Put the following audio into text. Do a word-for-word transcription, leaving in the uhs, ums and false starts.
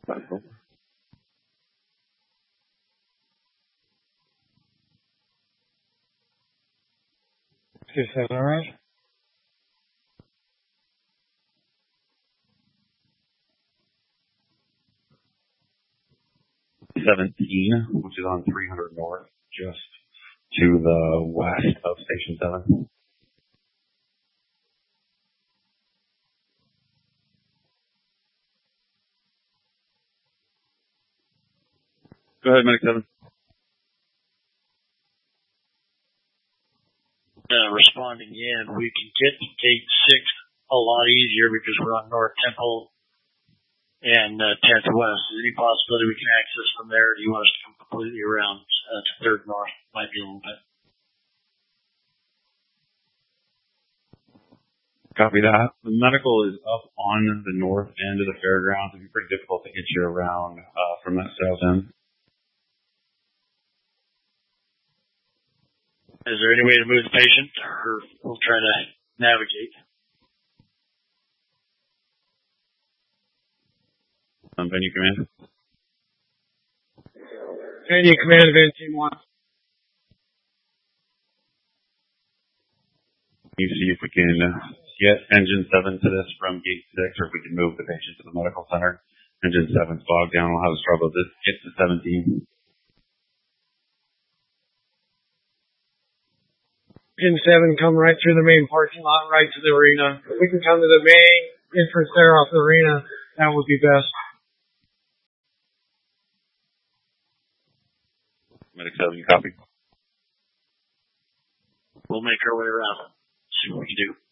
Medical. Is that all right? seventeen, which is on three hundred north, just to the west of Station seven. Go ahead, Medic seven. Uh, responding in, we can get to gate six a lot easier because we're on North Temple and uh, tenth West. Is there any possibility we can access from there? Or do you want us to come completely around uh, to third North? Might be a little bit. Copy that. The medical is up on the north end of the fairgrounds. It'd be pretty difficult to get you around uh, from that south end. Is there any way to move the patient, or we'll try to navigate? Um, venue command. Venue command, event team one. You see if we can get engine seven to this from gate six, or if we can move the patient to the medical center. Engine seven's bogged down. We'll have a struggle to get to seventeen. Engine seven, come right through the main parking lot, right to the arena. If we can come to the main entrance there off the arena, that would be best. Medic seven, copy. We'll make our way around. See what we can do.